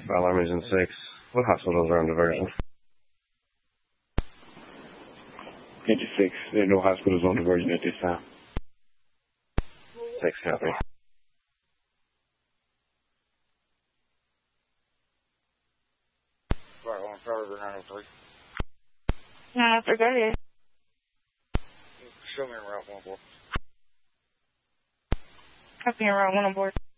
Alarm is in 6. What hospitals are on diversion? 56. There are no hospitals on diversion at this time. 6, copy. Right on Forever 903. 903, go ahead. Show me around 1 board. Copy and route 1 on board.